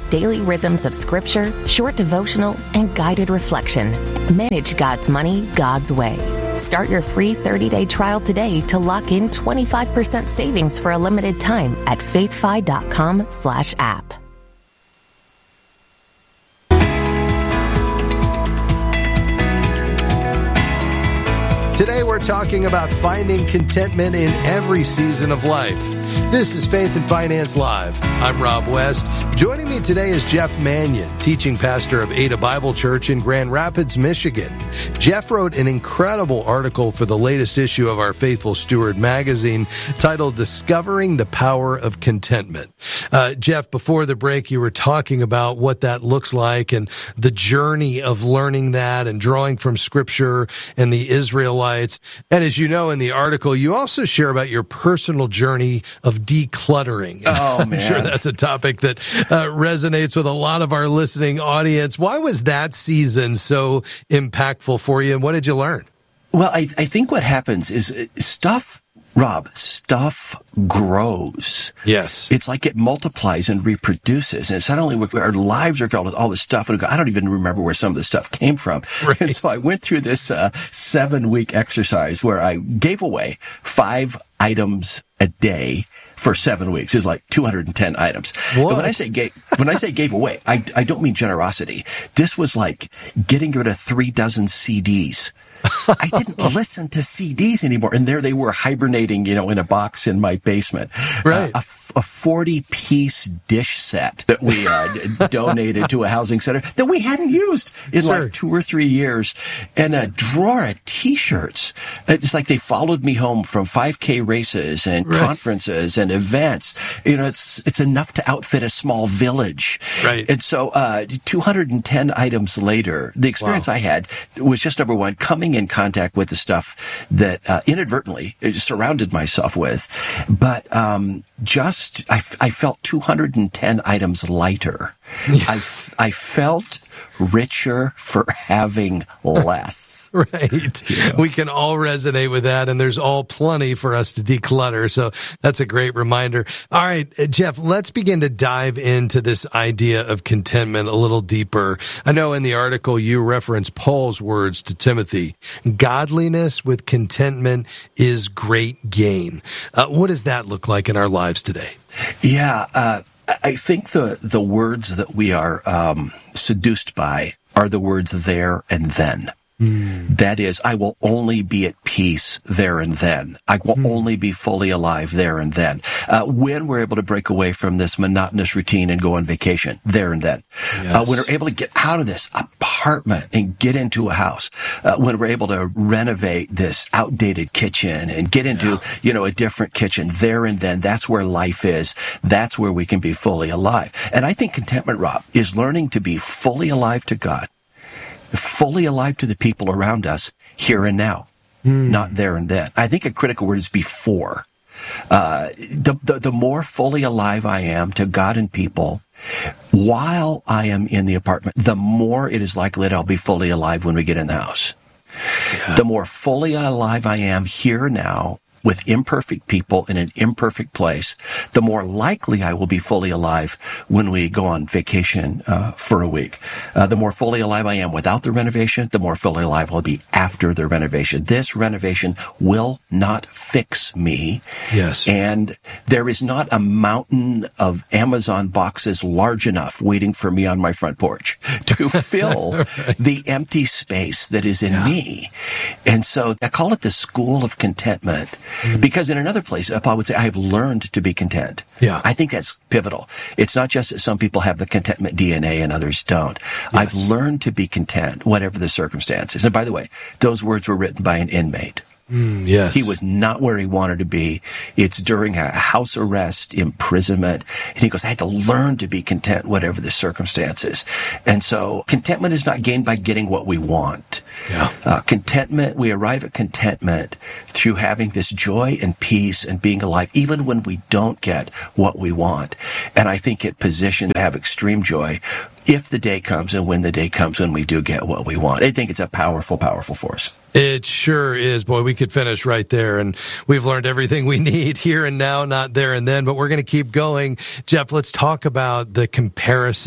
daily rhythms of scripture, short devotionals, and guided reflection. Manage God's money God's way. Start your free 30-day trial today to lock in 25% savings for a limited time at faithfi.com/app. Today we're talking about finding contentment in every season of life. This is Faith and Finance Live. I'm Rob West. Joining me today is Jeff Mannion, teaching pastor of Ada Bible Church in Grand Rapids, Michigan. Jeff wrote an incredible article for the latest issue of our Faithful Steward magazine titled Discovering the Power of Contentment. Jeff, before the break, you were talking about what that looks like and the journey of learning that and drawing from Scripture and the Israelites. And as you know in the article, you also share about your personal journey of decluttering. Oh, man. I'm sure that's a topic that resonates with a lot of our listening audience. Why was that season so impactful for you, and what did you learn? Well, I think what happens is stuff grows. Yes. It's like it multiplies and reproduces. And suddenly our lives are filled with all this stuff. And I don't even remember where some of the stuff came from. Right. And so I went through this 7-week exercise where I gave away 5 items a day for 7 weeks. It's like 210 items. What? And when I say gave away, I don't mean generosity. This was like getting rid of 3 dozen CDs. I didn't listen to CDs anymore. And there they were hibernating, in a box in my basement. Right. A 40-piece dish set that we donated to a housing center that we hadn't used in like 2 or 3 years. And a drawer of T-shirts. It's like they followed me home from 5K races and conferences and events. It's enough to outfit a small village. Right. And so 210 items later, the experience I had was just, number one, coming in contact with the stuff that inadvertently surrounded myself with. But I felt 210 items lighter. Yeah. I felt richer for having less. Right. Yeah. We can all resonate with that, and there's all plenty for us to declutter. So that's a great reminder. All right, Jeff, let's begin to dive into this idea of contentment a little deeper. I know in the article you reference Paul's words to Timothy, godliness with contentment is great gain. What does that look like in our lives today? Yeah, I think the words that we are seduced by are the words there and then. That is, I will only be at peace there and then. I will only be fully alive there and then. When we're able to break away from this monotonous routine and go on vacation, there and then. Yes. When we're able to get out of this apartment and get into a house. When we're able to renovate this outdated kitchen and get into, a different kitchen, there and then. That's where life is. That's where we can be fully alive. And I think contentment, Rob, is learning to be fully alive to God, fully alive to the people around us here and now, not there and then. I think a critical word is before. The more fully alive I am to God and people while I am in the apartment, the more it is likely that I'll be fully alive when we get in the house. Yeah. The more fully alive I am here now with imperfect people in an imperfect place, the more likely I will be fully alive when we go on vacation for a week. The more fully alive I am without the renovation, the more fully alive I'll be after the renovation. This renovation will not fix me. Yes. And there is not a mountain of Amazon boxes large enough waiting for me on my front porch to fill the empty space that is in me. And so I call it the school of contentment. Because in another place, Paul would say, I have learned to be content. Yeah. I think that's pivotal. It's not just that some people have the contentment DNA and others don't. Yes. I've learned to be content, whatever the circumstances. And by the way, those words were written by an inmate. Yes. He was not where he wanted to be. It's during a house arrest, imprisonment. And he goes, I had to learn to be content, whatever the circumstances. And so contentment is not gained by getting what we want. Yeah. Contentment, we arrive at contentment through having this joy and peace and being alive, even when we don't get what we want. And I think it positions to have extreme joy if the day comes and when the day comes when we do get what we want. I think it's a powerful, powerful force. It sure is. Boy, we could finish right there, and we've learned everything we need here and now, not there and then, but we're going to keep going. Jeff, let's talk about the comparison